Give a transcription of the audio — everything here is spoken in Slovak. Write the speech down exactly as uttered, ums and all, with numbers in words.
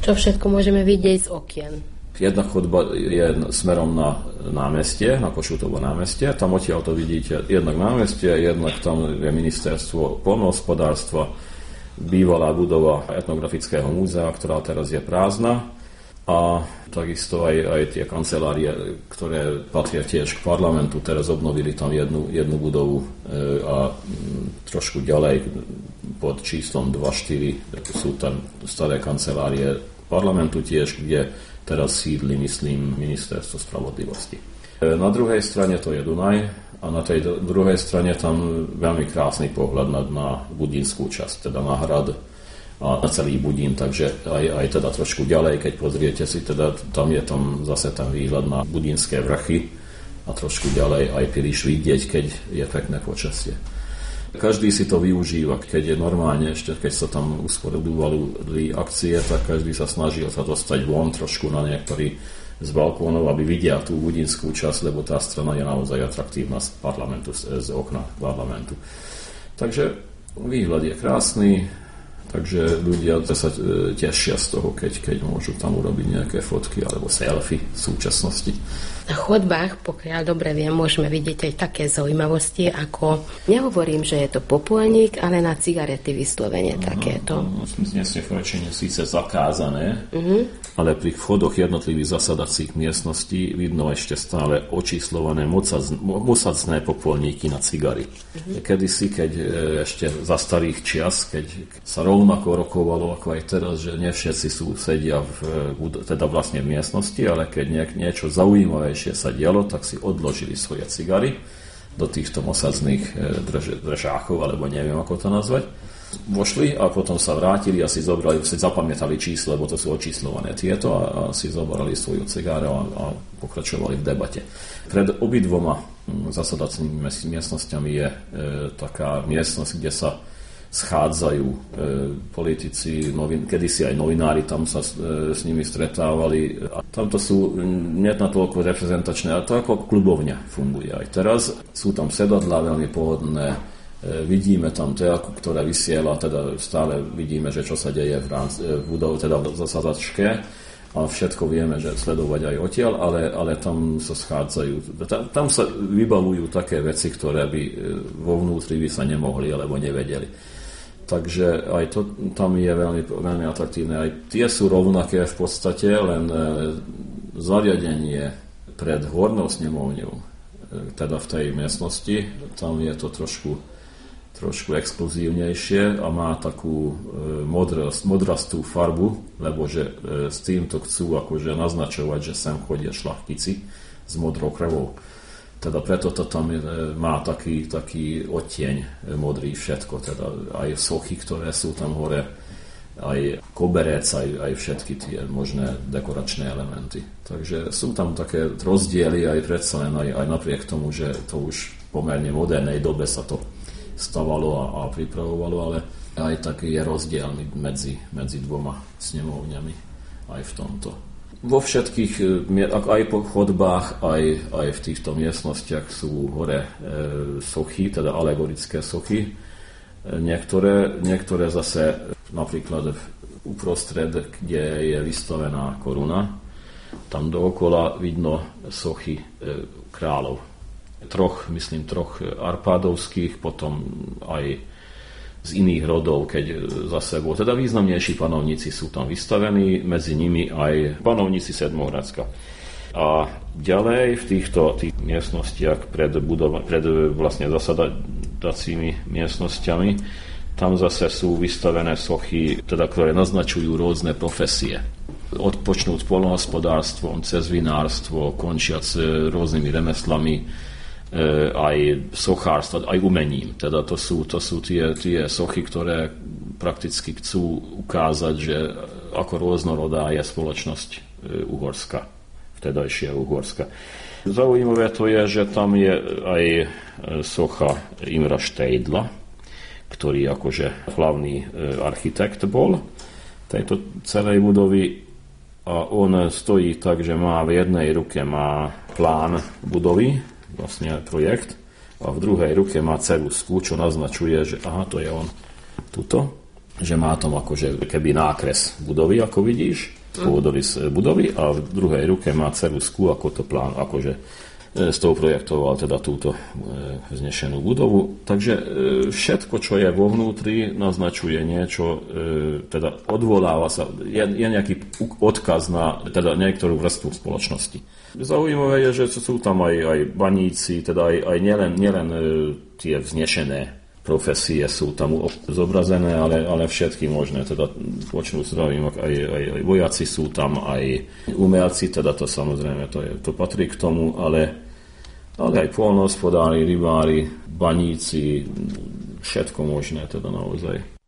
Čo všetko môžeme vidieť z okien? Jedna chodba je smerom na námestie, na Košutovo námestie. Tam odtiaľ to vidíte jednak námestie, jednak tam je ministerstvo poľnohospodárstva, bývalá budova etnografického múzea, ktorá teraz je prázdna. A takisto aj, aj tie kancelárie, ktoré patria tiež k parlamentu, teraz obnovili tam jednu, jednu budovu a trošku ďalej pod číslom dva štyri sú tam staré kancelárie parlamentu tiež, kde teraz sídli, myslím, ministerstvo spravodlivosti. Na druhej strane to je Dunaj a na tej druhej strane tam veľmi krásny pohľad na, na Budínskú časť, teda na hrad a na celý Budín, takže aj, aj teda trošku ďalej, keď pozriete si, teda tam je tam zase ten výhľad na Budínske vrchy a trošku ďalej aj Piliš vidieť, keď je pekné počasie. Každý si to využíva, keď je normálne, ešte keď sa tam usporedúvali akcie, tak každý sa snažil sa dostať von trošku na niektorý z balkónov, aby vidia tú budinskú časť, lebo tá strana je naozaj atraktívna z parlamentu, z okna parlamentu. Takže výhľad je krásny, takže ľudia sa tešia z toho, keď, keď môžu tam urobiť nejaké fotky alebo selfie v súčasnosti. Na chodbách, pokiaľ dobre viem, môžeme vidieť aj také zaujímavosti, ako nehovorím, že je to popolník, ale na cigarety vyslovene uh-huh, takéto. Dnes je fajčenie síce zakázané, uh-huh. ale pri vchodoch jednotlivých zasadacích miestností vidno ešte stále očíslované mocacné popolníky na cigary. Uh-huh. Kedysi, keď ešte za starých čias, keď sa rovnako rokovalo ako aj teraz, že nie všetci sú sedia v, teda vlastne v miestnosti, ale keď nie, niečo zaujímavé sa dialo, tak si odložili svoje cigary do týchto mosadzných drž- držákov, alebo neviem, ako to nazvať. Vošli a potom sa vrátili a si zobrali, si zapamätali číslo, lebo to sú očíslované tieto a, a si zobrali svoju cigáru a, a pokračovali v debate. Pred obidvoma zasadacími miestnosťami je e, taká miestnosť, kde sa schádzajú e, politici, novin, kedysi aj novinári tam sa e, s nimi stretávali. A tamto sú nie na toľko reprezentačné, ale to ako klubovňa funguje. Aj teraz sú tam sedadlá veľmi pohodlné, e, vidíme tam telku, ktorá vysiela, teda stále vidíme, že čo sa deje v, ránc, v budovu, teda v zasadačke a všetko vieme, že sledovať aj odtiaľ, ale, ale tam sa schádzajú. Tam, tam sa vybavujú také veci, ktoré by vo vnútri by sa nemohli alebo nevedeli. Takže aj to tam je veľmi, veľmi atraktívne. Aj tie sú rovnaké v podstate, len zariadenie pred hornou snemovňou, teda v tej miestnosti, tam je to trošku, trošku exkluzívnejšie a má takú modrast, modrastú farbu, lebo že s týmto chcú akože naznačovať, že sem chodia šľachtici s modrou krvou. Teda preto to tam je, má taký, taký odtieň modrý všetko, teda aj sochy, ktoré sú tam hore, aj koberec, aj, aj všetky tie možné dekoračné elementy. Takže sú tam také rozdiely aj predsa len, aj, aj napriek tomu, že to už v pomerne modernej dobe sa to stavalo a, a pripravovalo, ale aj taký je rozdiel medzi, medzi dvoma snemovňami aj v tomto. Vo všetkých, aj po chodbách, aj, aj v týchto miestnostiach sú hore e, sochy, teda alegorické sochy. Niektoré, niektoré zase napríklad uprostred, kde je vystavená koruna, tam dookola vidno sochy e, kráľov. Troch, myslím, troch arpádovských, potom aj z iných rodov, keď za sebou. Teda významnejší panovníci sú tam vystavení, medzi nimi aj panovníci Sedmohradska. A ďalej v týchto tých miestnostiach pred, budova, pred vlastne zasadacími miestnosťami, tam zase sú vystavené sochy, teda, ktoré naznačujú rôzne profesie. Odpočnúť poľnohospodárstvom, cez vinárstvo, končiac rôznymi remeslami, aj sochárstva, aj umením. Teda to sú, to sú tie, tie sochy, ktoré prakticky chcú ukázať, že ako rôznorodá je spoločnosť Uhorska, vtedajšia Uhorska. Zaujímavé to je, že tam je aj socha Imra Štejdla, ktorý akože hlavný architekt bol tejto celej budovy a on stojí tak, že má v jednej ruke má plán budovy, vlastne projekt, a v druhej ruke má ceruzku, čo naznačuje, že aha, to je on tuto, že má tam akože keby nákres budovy, ako vidíš, pôdorys budovy a v druhej ruke má ceruzku, ako to plán, akože s tou projektoval teda túto vznešenú budovu. Takže všetko, čo je vo vnútri, naznačuje niečo, teda odvoláva sa, je, je nejaký odkaz na teda niektorú vrstvu spoločnosti. Zaujímavé je, že sú tam aj, aj baníci, teda aj, aj nielen, nielen tie vznešené profesie sú tam zobrazené, ale, ale všetky možné, teda počnú zdravím, aj, aj, aj vojaci sú tam, aj umelci, teda to samozrejme, to, je, to patrí k tomu, ale, ale aj poľnohospodári, rybári, baníci, všetko možné, teda naozaj.